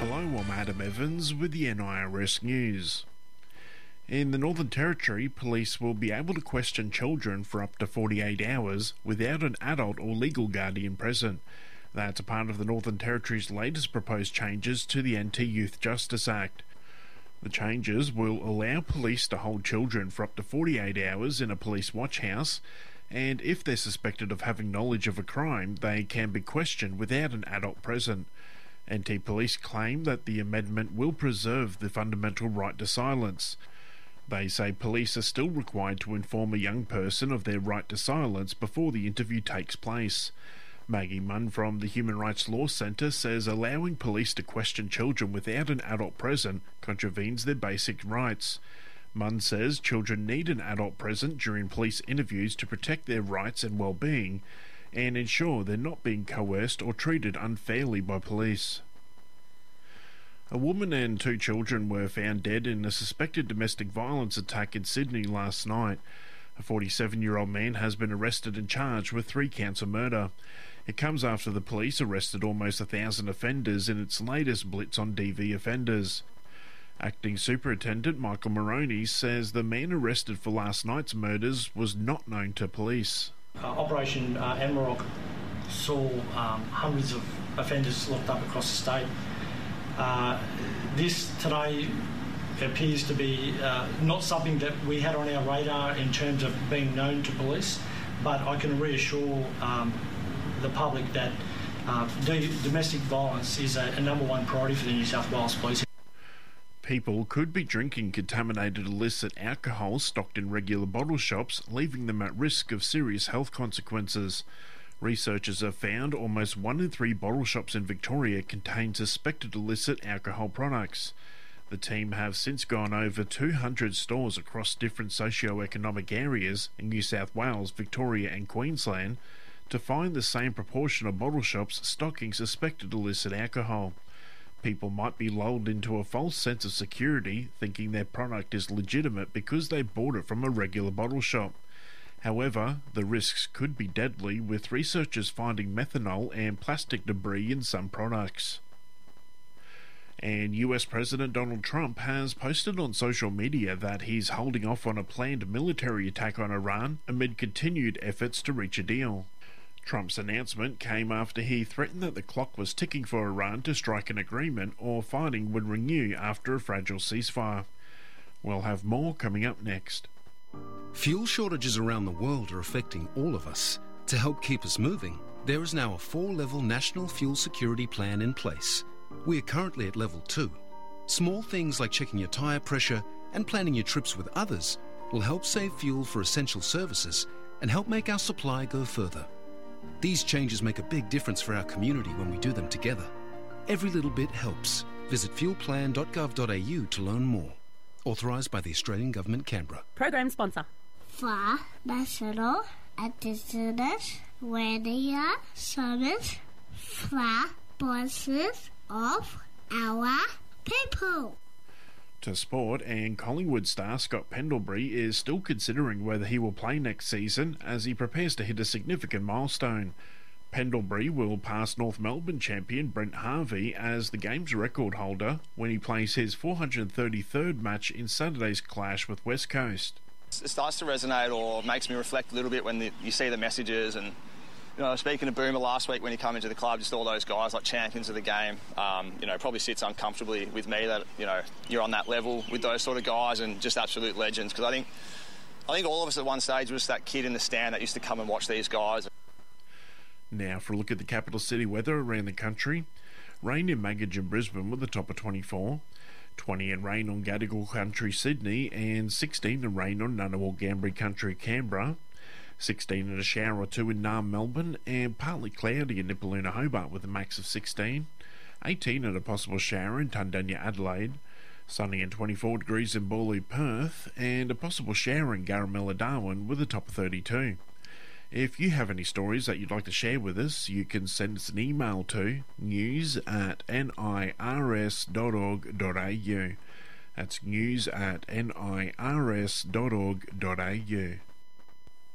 Hello, I'm Adam Evans with the NIRS News. In the Northern Territory, police will be able to question children for up to 48 hours without an adult or legal guardian present. That's a part of the Northern Territory's latest proposed changes to the Anti-Youth Justice Act. The changes will allow police to hold children for up to 48 hours in a police watch house, and if they're suspected of having knowledge of a crime, they can be questioned without an adult present. NT Police claim that the amendment will preserve the fundamental right to silence. They say police are still required to inform a young person of their right to silence before the interview takes place. Maggie Munn from the Human Rights Law Centre says allowing police to question children without an adult present contravenes their basic rights. Munn says children need an adult present during police interviews to protect their rights and well-being and ensure they're not being coerced or treated unfairly by police. A woman and 2 children were found dead in a suspected domestic violence attack in Sydney last night. A 47-year-old man has been arrested and charged with 3 counts of murder. It comes after the police arrested almost 1,000 offenders in its latest blitz on DV offenders. Acting Superintendent Michael Moroney says the man arrested for last night's murders was not known to police. Operation Amarok saw hundreds of offenders locked up across the state. This today appears to be not something that we had on our radar in terms of being known to police, but I can reassure the public that domestic violence is a number one priority for the New South Wales Police. People could be drinking contaminated illicit alcohol stocked in regular bottle shops, leaving them at risk of serious health consequences. Researchers have found almost 1 in 3 bottle shops in Victoria contain suspected illicit alcohol products. The team have since gone over 200 stores across different socio-economic areas in New South Wales, Victoria and Queensland to find the same proportion of bottle shops stocking suspected illicit alcohol. People might be lulled into a false sense of security, thinking their product is legitimate because they bought it from a regular bottle shop. However, the risks could be deadly, with researchers finding methanol and plastic debris in some products. And US President Donald Trump has posted on social media that he's holding off on a planned military attack on Iran amid continued efforts to reach a deal. Trump's announcement came after he threatened that the clock was ticking for Iran to strike an agreement or fighting would renew after a fragile ceasefire. We'll have more coming up next. Fuel shortages around the world are affecting all of us. To help keep us moving, there is now a 4-level national fuel security plan in place. We are currently at level 2. Small things like checking your tyre pressure and planning your trips with others will help save fuel for essential services and help make our supply go further. These changes make a big difference for our community when we do them together. Every little bit helps. Visit fuelplan.gov.au to learn more. Authorised by the Australian Government, Canberra. Program sponsor. For National Indigenous Radio Service for voices of our people. To sport, and Collingwood star Scott Pendlebury is still considering whether he will play next season as he prepares to hit a significant milestone. Pendlebury will pass North Melbourne champion Brent Harvey as the game's record holder when he plays his 433rd match in Saturday's clash with West Coast. It starts to resonate or makes me reflect a little bit when you see the messages. And speaking to Boomer last week when he came into the club, just all those guys like champions of the game, probably sits uncomfortably with me that you're on that level with those sort of guys and just absolute legends. Because I think all of us at one stage was that kid in the stand that used to come and watch these guys. Now for a look at the capital city weather around the country. Rain in Magidge and Brisbane with a top of 24. 20 and rain on Gadigal Country, Sydney, and 16 and rain on Ngunnawal Gambri Country, Canberra. 16 and a shower or 2 in Naarm, Melbourne, and partly cloudy in Nipaluna, Hobart with a max of 16. 18 and a possible shower in Tundanya, Adelaide. Sunny and 24 degrees in Borley, Perth, and a possible shower in Garamilla, Darwin with a top of 32. If you have any stories that you'd like to share with us, you can send us an email to news@nirs.org.au. That's news@nirs.org.au.